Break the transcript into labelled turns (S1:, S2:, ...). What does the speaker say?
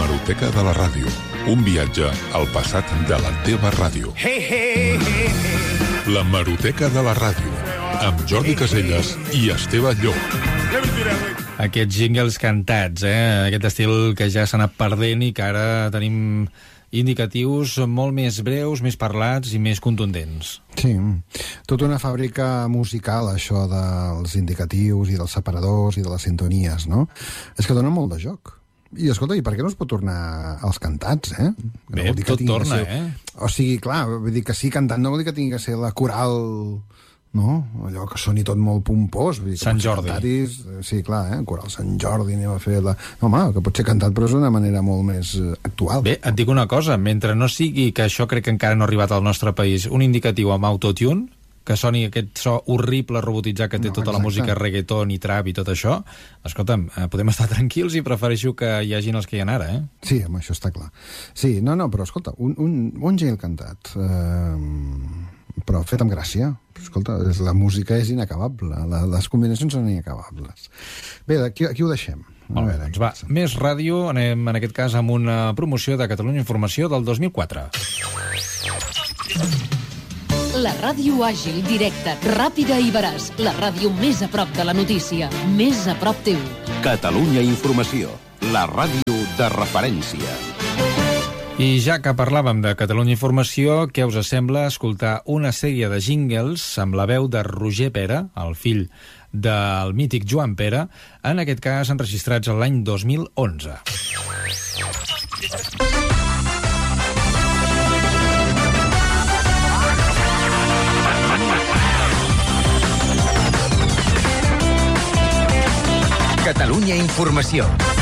S1: L'hemeroteca de la ràdio. Un viatge al passat de la teva ràdio. L'hemeroteca de la ràdio. Amb Jordi Casellas i Esteve Llop.
S2: Aquests jingles cantats, aquest estil que ja s'ha anat perdent i que ara tenim indicatius molt més breus, més parlats i més contundents.
S3: Sí, tota una fàbrica musical, això dels indicatius i dels separadors i de les sintonies, no? És que dona molt de joc. I escolta, i per què no es pot tornar als cantats,
S2: Bé, no tot torna,
S3: O sigui, clar, vull dir que sí, cantant no vol dir que tingui que ser la coral, no? Allò que soni tot molt pompós. Vull dir,
S2: Sant Jordi.
S3: Sí, clar, coral Sant Jordi, anem a fer la... No, home, que pot ser cantat, però és d'una manera molt més actual.
S2: Bé, et dic una cosa, mentre no sigui, que això crec que encara no ha arribat al nostre país, un indicatiu amb autotune, que soni aquest so horrible robotitzat que té tota la música reggaeton i trap i tot això, escolta'm, podem estar tranquils i prefereixo que hi hagin els que hi ha ara,
S3: Sí, home, això està clar. Sí, no, però escolta, un jingle cantat, però fet amb gràcia. Escolta, la música és inacabable, les combinacions són inacabables. Bé, aquí ho deixem.
S2: Molt bé, doncs va, més ràdio, anem en aquest cas amb una promoció de Catalunya Informació del 2004.
S4: La ràdio àgil, directa, ràpida i veraç. La ràdio més a prop de la notícia, més a prop teu.
S5: Catalunya Informació, la ràdio de referència.
S2: I ja que parlàvem de Catalunya Informació, què us sembla escoltar una sèrie de jingles amb la veu de Roger Pera, el fill del mític Joan Pera, en aquest cas enregistrats l'any 2011.
S5: Catalunya Informació.